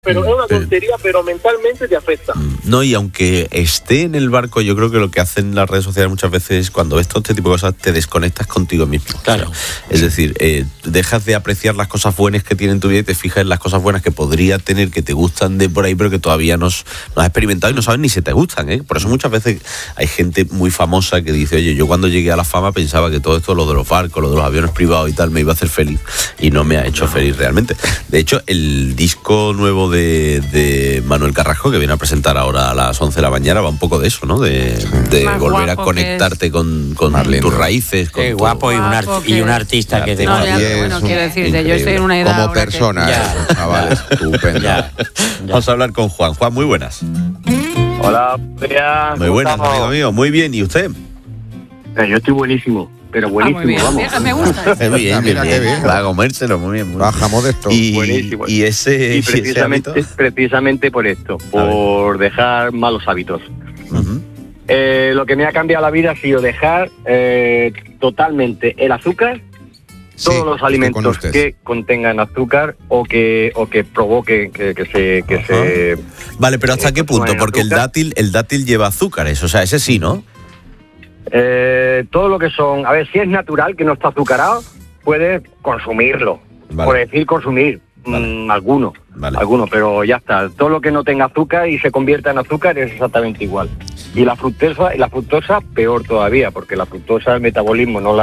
pero es una tontería, pero mentalmente te afecta. No, y aunque esté en el barco, yo creo que lo que hacen las redes sociales muchas veces, cuando ves todo este tipo de cosas, te desconectas contigo mismo. Claro. Es decir, dejas de apreciar las cosas buenas que tiene en tu vida y te fijas en las cosas buenas que podría tener, que te gustan de por ahí, pero que todavía no has experimentado y no sabes ni si te gustan, ¿eh? Por eso muchas veces hay gente muy famosa que dice, oye, yo cuando llegué a la fama pensaba que todo esto, lo de los barcos, lo de los aviones privados y tal, me iba a hacer feliz, y no me ha hecho feliz realmente. De hecho, el disco nuevo de Manuel Carrasco, que viene a presentar ahora a las 11 de la mañana, va un poco de eso, ¿no? De volver a conectarte con tus raíces. Qué guapo, y un artista que te no, bueno, quiero decirte, yo estoy en una edad como persona, chaval, estupendo. Vamos a hablar con Juan. Juan, muy buenas. Hola, Bea. Muy buenas, amigo mío. Muy bien, ¿y usted? Yo estoy buenísimo, pero buenísimo, muy bien. vamos. Me gusta. Bien, qué bien. Va a comérselo, muy bien. Baja modesto. Buenísimo. Y ese precisamente por esto, por dejar malos hábitos. Uh-huh. Lo que me ha cambiado la vida ha sido dejar totalmente el azúcar, todos los alimentos que contengan azúcar o que provoquen que se... Vale, pero ¿hasta qué punto? Porque el dátil lleva azúcares, o sea, ese sí, ¿no? Todo lo que son... A ver, si es natural, que no está azucarado, puedes consumirlo. Vale. Por decir consumir, alguno, pero ya está. Todo lo que no tenga azúcar y se convierta en azúcar es exactamente igual. Y la fructosa peor todavía, porque la fructosa el metabolismo no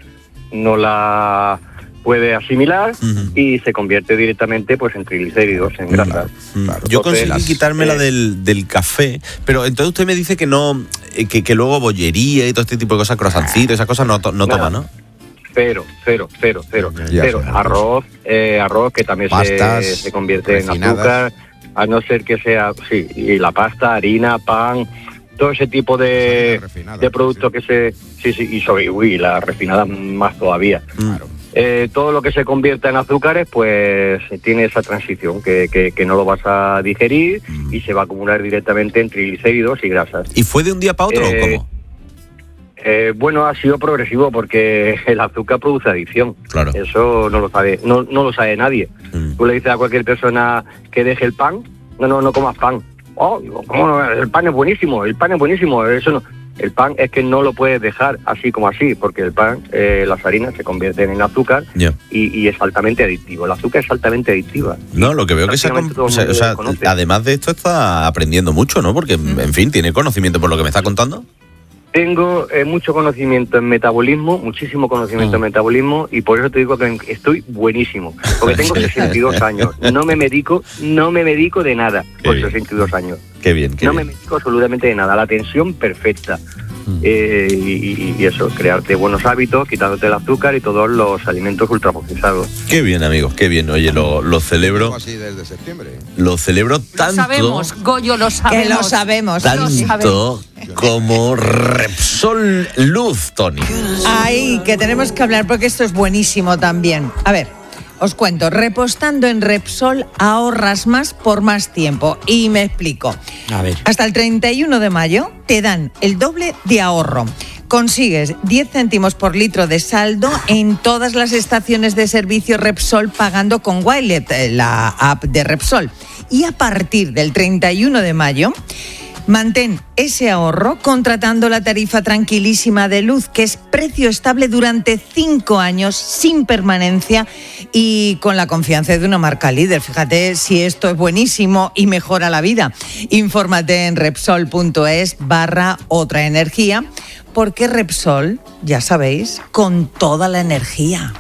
la puede asimilar y se convierte directamente pues en triglicéridos, en grasas. Claro. Yo conseguí quitármela del café, pero entonces usted me dice que no, que luego bollería y todo este tipo de cosas, croissancitos, esas cosas no toma, ¿no? Cero. Arroz que también se convierte en azúcar, a no ser que sea, y la pasta, harina, pan, todo ese tipo de productos que y la refinada más todavía. Claro. Todo lo que se convierta en azúcares, pues tiene esa transición que no lo vas a digerir y se va a acumular directamente en triglicéridos y grasas. ¿Y fue de un día para otro o cómo? Bueno, ha sido progresivo porque el azúcar produce adicción. Claro. Eso no lo sabe nadie. Tú le dices a cualquier persona que deje el pan, no comas pan. Oh, ¿cómo no? El pan es buenísimo, eso no. El pan es que no lo puedes dejar así como así, porque el pan, las harinas se convierten en azúcar y es altamente adictivo. El azúcar es altamente adictiva. No, lo que veo que además de esto está aprendiendo mucho, ¿no? Porque, en fin, tiene conocimiento por lo que me está contando. Tengo mucho conocimiento en metabolismo, muchísimo conocimiento en metabolismo, y por eso te digo que estoy buenísimo, porque tengo 62 años. No me medico de nada con 62 años. Qué bien. No me medico absolutamente de nada. La tensión perfecta. Y eso, crearte buenos hábitos, quitándote el azúcar y todos los alimentos ultraprocesados. Qué bien, amigos, qué bien. Oye, lo celebro. Así desde septiembre. Lo celebro tanto. Lo sabemos, Goyo, lo sabemos. Que lo sabemos. Tanto como Repsol Luz, Tony. Ay, que tenemos que hablar porque esto es buenísimo también. A ver, os cuento, repostando en Repsol ahorras más por más tiempo. Y me explico. A ver. Hasta el 31 de mayo te dan el doble de ahorro. Consigues 10 céntimos por litro de saldo en todas las estaciones de servicio Repsol pagando con Wilet, la app de Repsol. Y a partir del 31 de mayo... mantén ese ahorro contratando la tarifa tranquilísima de luz, que es precio estable durante 5 años, sin permanencia y con la confianza de una marca líder. Fíjate si esto es buenísimo y mejora la vida. Infórmate en Repsol.es/otra energía, porque Repsol, ya sabéis, con toda la energía.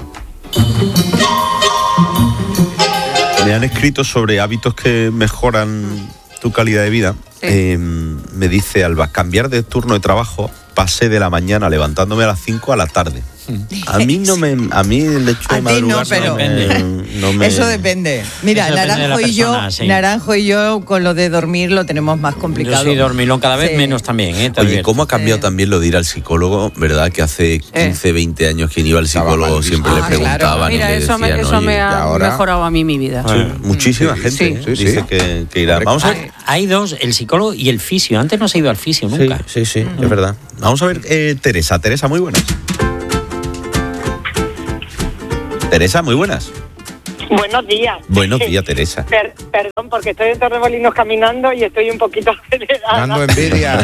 Me han escrito sobre hábitos que mejoran tu calidad de vida. Me dice Alba, cambiar de turno de trabajo, pasé de la mañana levantándome a las 5 a la tarde. A mí el hecho de madrugar eso depende. Mira, Naranjo y yo con lo de dormir lo tenemos más complicado. Yo soy dormilón cada vez menos también. Oye, ¿cómo ha cambiado también lo de ir al psicólogo? ¿Verdad? Que hace 15, 20 años quien iba al psicólogo siempre le preguntaban. Mira, y le decían, eso me ha mejorado a mí mi vida. Muchísima gente dice que irá. Vamos a ver. Hay dos, el psicólogo y el fisio. Antes no se ha ido al fisio nunca. Sí, es verdad. Vamos a ver, Teresa, muy buenas. Teresa, muy buenas. Buenos días. Buenos días, Teresa. Perdón, porque estoy en Torremolinos caminando y estoy un poquito acelerada. Dando envidia.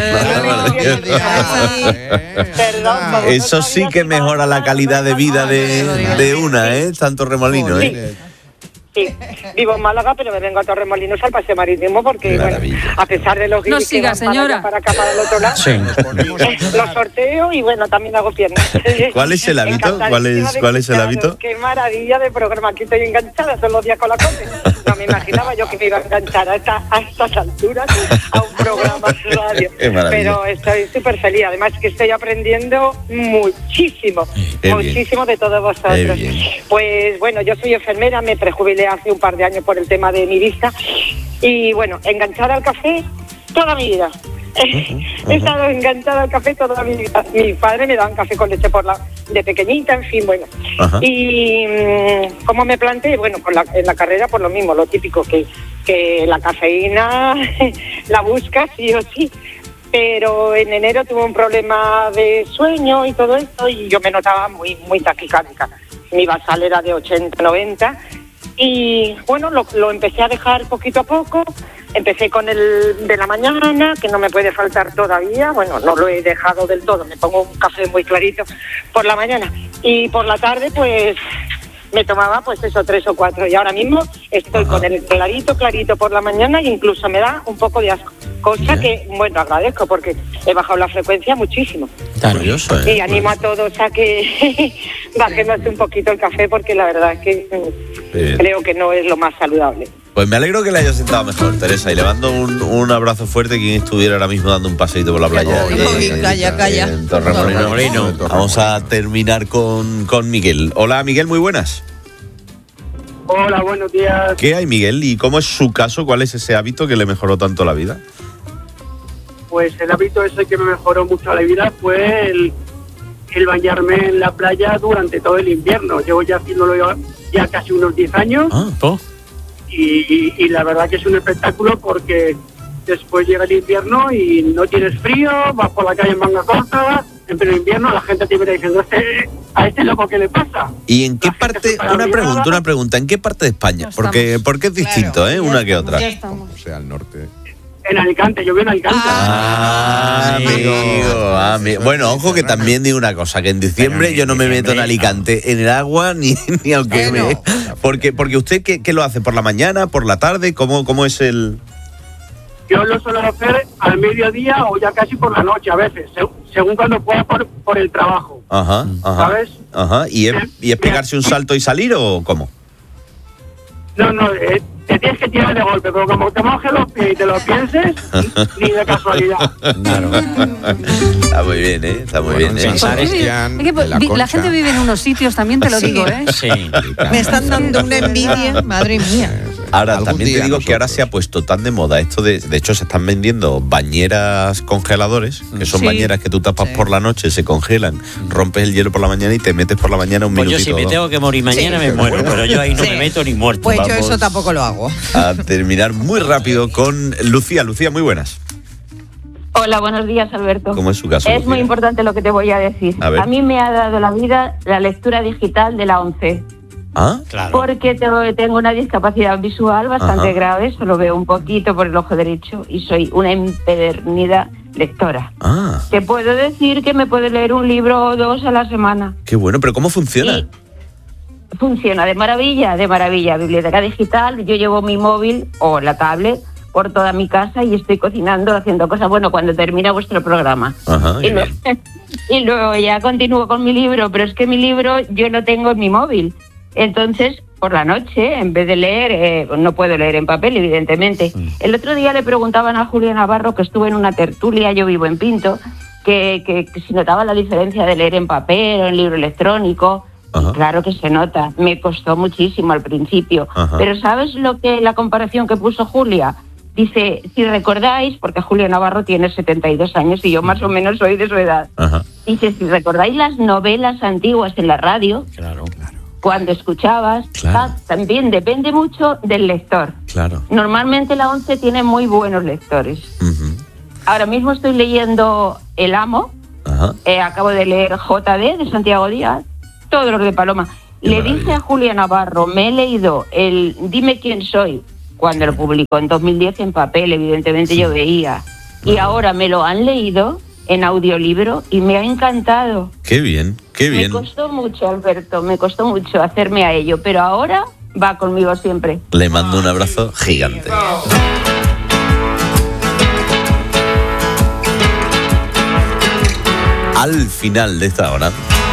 Perdón. Eso sí que mejora la calidad de vida de una, ¿eh? Tanto Torremolinos, ¿eh? Sí, vivo en Málaga, pero me vengo a Torremolinos al paseo marítimo porque, bueno, a pesar de los no siga, señora. Para acá, para el otro lado, los sorteo y, bueno, también hago piernas. ¿Cuál es el hábito? ¿Cuál es el hábito? Qué maravilla de programa. Aquí estoy enganchada todos los días con la COPE. No me imaginaba yo que me iba a enganchar a estas alturas a un programa de radio. Pero estoy súper feliz. Además que estoy aprendiendo muchísimo de todos vosotros. Pues, bueno, yo soy enfermera, me prejubilé hace un par de años por el tema de mi vista y, bueno, enganchada al café toda mi vida. He estado enganchada al café toda mi vida. Mi padre me daba un café con leche de pequeñita, en fin, bueno. Y como me planteé, bueno, en la carrera por lo mismo, lo típico que la cafeína la buscas sí o sí. Pero en enero tuve un problema de sueño y todo esto y yo me notaba muy, muy taquicárdica. Mi basal era de 80, 90 y, bueno, lo empecé a dejar poquito a poco. Empecé con el de la mañana, que no me puede faltar todavía. Bueno, no lo he dejado del todo. Me pongo un café muy clarito por la mañana. Y por la tarde, pues, me tomaba, pues, 3 o 4. Y ahora mismo estoy con el clarito por la mañana e incluso me da un poco de asco. Cosa que, bueno, agradezco porque he bajado la frecuencia muchísimo. Curioso, Y animo a todos a que bajemos un poquito el café porque la verdad es que creo que no es lo más saludable. Pues me alegro que le hayas sentado mejor, Teresa, y le mando un abrazo fuerte a quien estuviera ahora mismo dando un paseíto por la playa. Calla. En Torremolinos. Vamos a terminar con Miguel. Hola, Miguel, muy buenas. Hola, buenos días. ¿Qué hay, Miguel? ¿Y cómo es su caso? ¿Cuál es ese hábito que le mejoró tanto la vida? Pues el hábito ese que me mejoró mucho la vida fue el bañarme en la playa durante todo el invierno. Llevo ya haciéndolo ya casi unos 10 años. Y la verdad que es un espectáculo porque después llega el invierno y no tienes frío, vas por la calle en manga corta, en pleno invierno la gente te viene diciendo a este loco ¿qué le pasa? ¿Y en qué parte, una pregunta, ¿en qué parte de España? Porque es distinto, claro, una que otra. O sea, al norte. En Alicante, yo vivo en Alicante. Amigo. Bueno, ojo que también digo una cosa, que en diciembre yo no me meto en Alicante en el agua ni aunque me... Porque usted, ¿qué lo hace? ¿Por la mañana, por la tarde? ¿Cómo es el...? Yo lo suelo hacer al mediodía o ya casi por la noche a veces, según cuando pueda por el trabajo. ¿Sabes? ¿Y es pegarse un salto y salir o cómo? No, te tienes que tirar de golpe, pero como te mojes los pies y te lo pienses, ni de casualidad. Claro. Está muy bien, Está muy bien, la gente vive en unos sitios, también te lo digo, Sí. Me están dando una envidia, madre mía. Ahora, también te digo que ahora se ha puesto tan de moda esto de hecho se están vendiendo bañeras congeladores, que son bañeras que tú tapas por la noche, se congelan, rompes el hielo por la mañana y te metes por la mañana un minutito. Pues yo si me tengo que morir mañana me muero, pero yo ahí no me meto ni muerto. Pues yo eso tampoco lo hago. A terminar muy rápido con Lucía. Lucía, muy buenas. Hola, buenos días, Alberto. ¿Cómo es su caso, Es Lucía? muy importante lo que te voy a decir. A mí me ha dado la vida la lectura digital de la 11. Claro. Porque tengo una discapacidad visual bastante grave, solo veo un poquito por el ojo derecho y soy una empedernida lectora. Te puedo decir que me puedo leer un libro o 2 a la semana. Qué bueno, pero ¿cómo funciona? Funciona de maravilla. Biblioteca digital, yo llevo mi móvil o la tablet por toda mi casa y estoy cocinando, haciendo cosas, bueno, cuando termina vuestro programa. Y luego ya continúo con mi libro, pero es que mi libro yo lo tengo en mi móvil. Entonces, por la noche, en vez de leer, no puedo leer en papel, evidentemente. El otro día le preguntaban a Julia Navarro, que estuvo en una tertulia, yo vivo en Pinto, que si notaba la diferencia de leer en papel o en libro electrónico. Claro que se nota, me costó muchísimo al principio. Pero ¿sabes la comparación que puso Julia? Dice, si recordáis, porque Julia Navarro tiene 72 años y yo más o menos soy de su edad. Dice, si recordáis las novelas antiguas en la radio, cuando escuchabas, también depende mucho del lector. Normalmente la 11 tiene muy buenos lectores. Ahora mismo estoy leyendo El Amo, acabo de leer JD de Santiago Díaz, todos los de Paloma. Le dije a Julia Navarro, me he leído el Dime quién soy, cuando lo publicó en 2010 en papel, evidentemente yo veía. Y ahora me lo han leído en audiolibro y me ha encantado. Qué bien, qué bien. Me costó mucho, Alberto, me costó mucho hacerme a ello, pero ahora va conmigo siempre. Le mando un abrazo gigante. Al final de esta hora,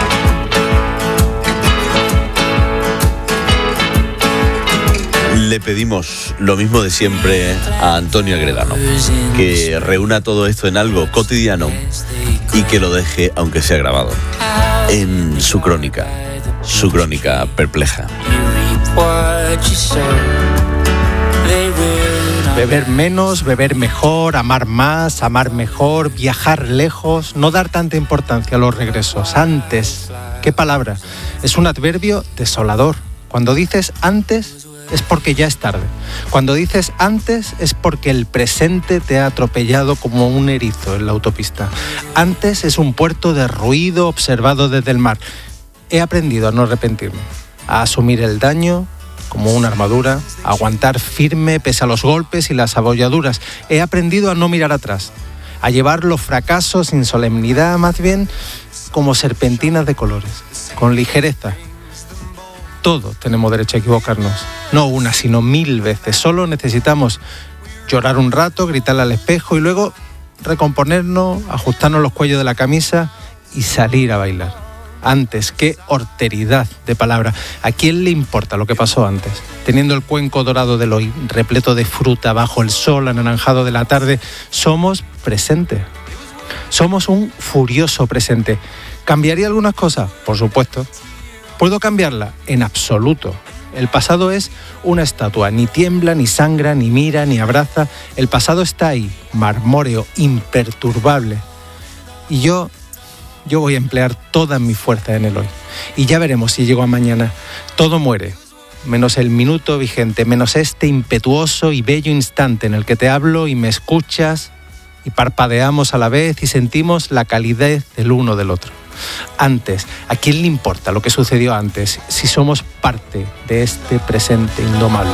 le pedimos lo mismo de siempre a Antonio Agredano, que reúna todo esto en algo cotidiano y que lo deje, aunque sea grabado, en su crónica perpleja. Beber menos, beber mejor, amar más, amar mejor, viajar lejos, no dar tanta importancia a los regresos. Antes, ¿qué palabra? Es un adverbio desolador. Cuando dices antes, es porque ya es tarde. Cuando dices antes, es porque el presente te ha atropellado como un erizo en la autopista. Antes es un puerto de ruido observado desde el mar. He aprendido a no arrepentirme, a asumir el daño como una armadura, a aguantar firme pese a los golpes y las abolladuras. He aprendido a no mirar atrás, a llevar los fracasos sin solemnidad, más bien como serpentinas de colores, con ligereza. Todos tenemos derecho a equivocarnos, no una, sino 1000 veces. Solo necesitamos llorar un rato, gritarle al espejo y luego recomponernos, ajustarnos los cuellos de la camisa y salir a bailar. Antes, qué horteridad de palabra. ¿A quién le importa lo que pasó antes? Teniendo el cuenco dorado del hoy, repleto de fruta bajo el sol anaranjado de la tarde, somos presente. Somos un furioso presente. ¿Cambiaría algunas cosas? Por supuesto. ¿Puedo cambiarla? En absoluto. El pasado es una estatua, ni tiembla, ni sangra, ni mira, ni abraza. El pasado está ahí, marmóreo, imperturbable. Y yo voy a emplear toda mi fuerza en el hoy. Y ya veremos si llego a mañana. Todo muere, menos el minuto vigente, menos este impetuoso y bello instante en el que te hablo y me escuchas y parpadeamos a la vez y sentimos la calidez del uno del otro. Antes, ¿a quién le importa lo que sucedió antes si somos parte de este presente indomable?